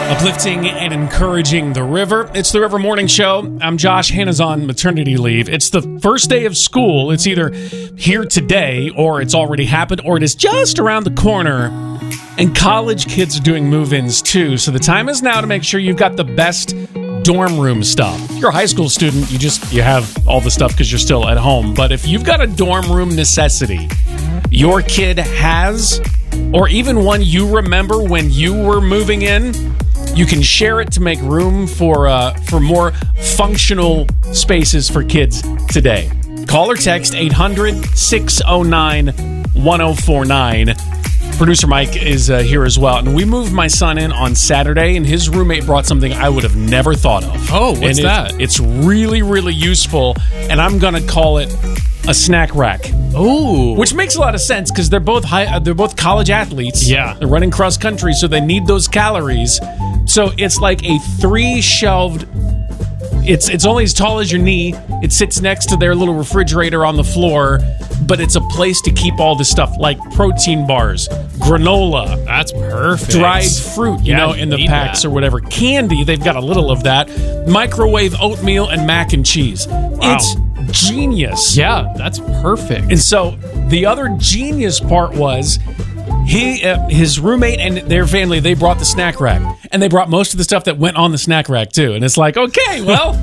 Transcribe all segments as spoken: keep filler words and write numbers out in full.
Uplifting and encouraging the river. It's the River Morning Show. I'm Josh. Hannah's on maternity leave. It's the first day of school. It's either here today or it's already happened or it is just around the corner. And college kids are doing move-ins too. So the time is now to make sure you've got the best dorm room stuff. If you're a high school student, you just you have all the stuff because you're still at home. But if you've got a dorm room necessity your kid has, or even one you remember when you were moving in, you can share it to make room for uh, for more functional spaces for kids today. Call or text eight hundred, six oh nine, one oh four nine. Producer Mike is uh, here as well. And we moved my son in on Saturday, and his roommate brought something I would have never thought of. Oh, what's and that? It, it's really, really useful, and I'm going to call it a snack rack. Oh, which makes a lot of sense because they're both high, uh, they're both college athletes. Yeah, they're running cross country, so they need those calories. So it's like a three-shelved. It's it's only as tall as your knee. It sits next to their little refrigerator on the floor, but it's a place to keep all this stuff like protein bars, granola. That's perfect. Dried fruit, you yeah, know, in the packs that. or whatever. Candy, they've got a little of that. Microwave oatmeal and mac and cheese. Wow. It's genius. Yeah, that's perfect. And so the other genius part was he, uh, his roommate and their family, they brought the snack rack. And they brought most of the stuff that went on the snack rack, too. And it's like, okay, well,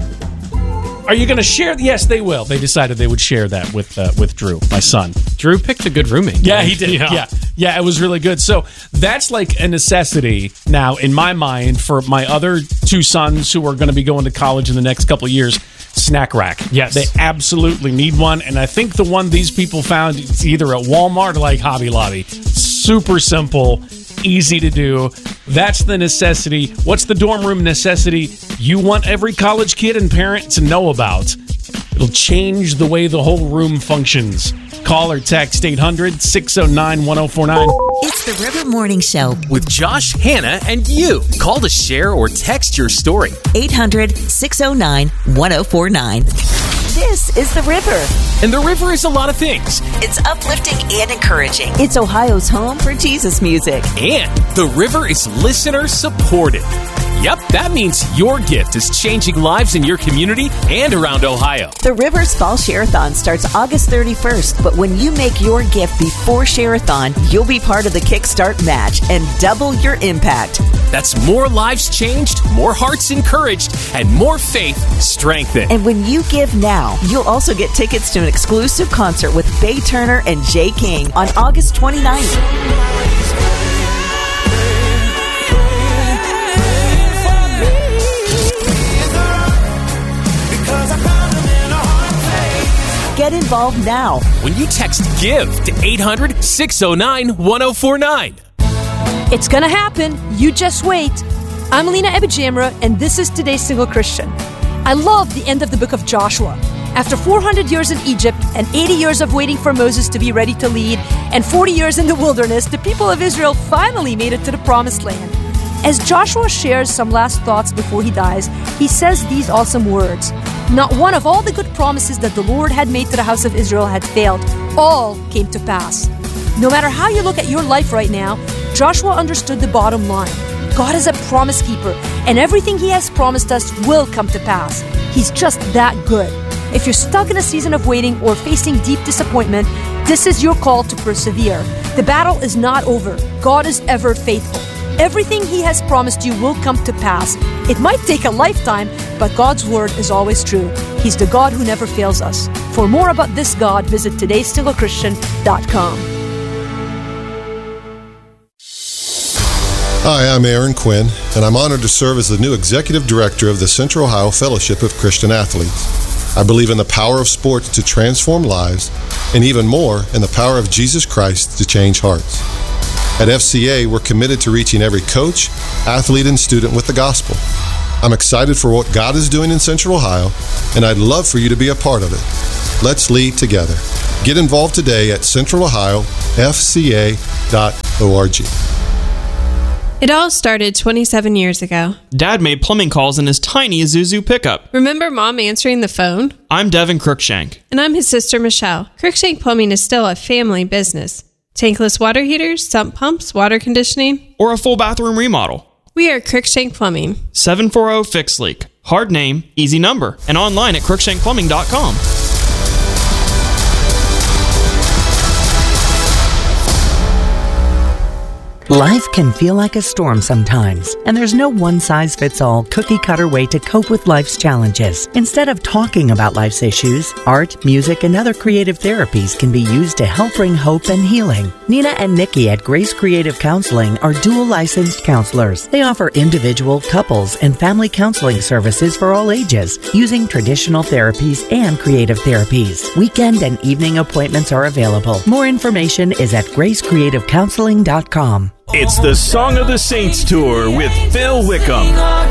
are you going to share? Yes, they will. They decided they would share that with uh, with Drew, my son. Drew picked a good roommate. Yeah, he did. Yeah. yeah. Yeah, it was really good. So that's like a necessity now in my mind for my other two sons who are going to be going to college in the next couple of years. Snack rack. Yes. They absolutely need one. And I think the one these people found, it's either at Walmart or like Hobby Lobby. Super simple, easy to do. That's the necessity. What's the dorm room necessity you want every college kid and parent to know about? It'll change the way the whole room functions. Call or text eight hundred, six oh nine, one oh four nine. It's the River Morning Show with Josh, Hannah, and you. Call to share or text your story. eight hundred, six oh nine, one oh four nine. This is the River. And the River is a lot of things. It's uplifting and encouraging. It's Ohio's home for Jesus music. And the River is listener supported. Yep, that means your gift is changing lives in your community and around Ohio. The River's Fall Share-a-thon starts August thirty-first, but when you make your gift before Share-a-thon, you'll be part of the Kickstart match and double your impact. That's more lives changed, more hearts encouraged, and more faith strengthened. And when you give now, you'll also get tickets to an exclusive concert with Bay Turner and Jay King on August twenty-ninth. Get involved now when you text GIVE to eight hundred, six oh nine, one oh four nine. It's gonna happen. You just wait. I'm Alina Ebijamra, and this is Today's Single Christian. I love the end of the book of Joshua. After four hundred years in Egypt and eighty years of waiting for Moses to be ready to lead and forty years in the wilderness, the people of Israel finally made it to the promised land. As Joshua shares some last thoughts before he dies, he says these awesome words. Not one of all the good promises that the Lord had made to the house of Israel had failed. All came to pass. No matter how you look at your life right now, Joshua understood the bottom line. God is a promise keeper, and everything he has promised us will come to pass. He's just that good. If you're stuck in a season of waiting or facing deep disappointment, this is your call to persevere. The battle is not over. God is ever faithful. Everything he has promised you will come to pass. It might take a lifetime, but God's word is always true. He's the God who never fails us. For more about this God, visit todays single christian dot com. Hi, I'm Aaron Quinn, and I'm honored to serve as the new Executive Director of the Central Ohio Fellowship of Christian Athletes. I believe in the power of sports to transform lives, and even more, in the power of Jesus Christ to change hearts. At F C A, we're committed to reaching every coach, athlete, and student with the gospel. I'm excited for what God is doing in Central Ohio, and I'd love for you to be a part of it. Let's lead together. Get involved today at central ohio f c a dot org. It all started twenty-seven years ago. Dad made plumbing calls in his tiny Isuzu pickup. Remember Mom answering the phone? I'm Devin Cruikshank. And I'm his sister Michelle. Cruikshank Plumbing is still a family business. Tankless water heaters, sump pumps, water conditioning. Or a full bathroom remodel. We are Crookshank Plumbing. seven four zero Fix Leak. Hard name, easy number. And online at crookshank plumbing dot com. Life can feel like a storm sometimes, and there's no one-size-fits-all cookie-cutter way to cope with life's challenges. Instead of talking about life's issues, art, music, and other creative therapies can be used to help bring hope and healing. Nina and Nikki at Grace Creative Counseling are dual-licensed counselors. They offer individual, couples, and family counseling services for all ages, using traditional therapies and creative therapies. Weekend and evening appointments are available. More information is at grace creative counseling dot com. It's the Song of the Saints Tour with Phil Wickham.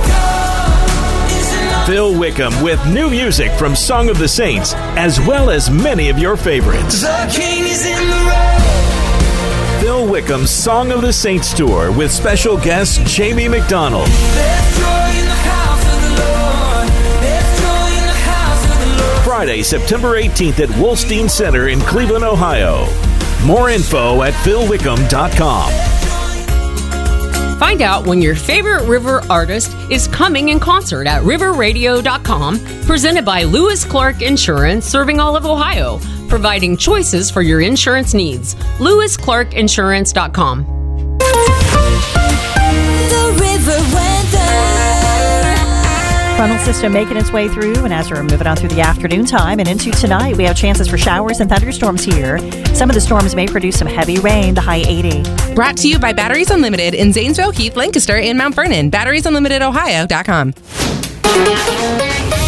Phil Wickham with new music from Song of the Saints, as well as many of your favorites. The King is in the road. Phil Wickham's Song of the Saints Tour with special guest Jamie McDonald. There's joy in the house of the Lord. There's joy in the house of the Lord. Friday, September eighteenth at Wolstein Center in Cleveland, Ohio. More info at phil wickham dot com. Find out when your favorite River artist is coming in concert at river radio dot com, presented by Lewis Clark Insurance, serving all of Ohio, providing choices for your insurance needs. lewis clark insurance dot com. The River weather. Frontal system making its way through, and as we're moving on through the afternoon time and into tonight, we have chances for showers and thunderstorms here. Some of the storms may produce some heavy rain, the high eighty. Brought to you by Batteries Unlimited in Zanesville, Heath, Lancaster, and Mount Vernon. batteries unlimited ohio dot com.